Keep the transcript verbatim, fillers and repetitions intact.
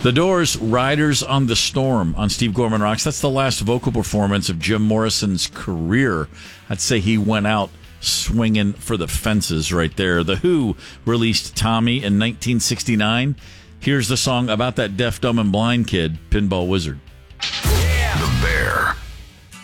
The Doors, Riders on the Storm on Steve Gorman Rocks. That's the last vocal performance of Jim Morrison's career. I'd say he went out swinging for the fences right there. The Who released Tommy in nineteen sixty-nine. Here's the song about that deaf, dumb, and blind kid, Pinball Wizard.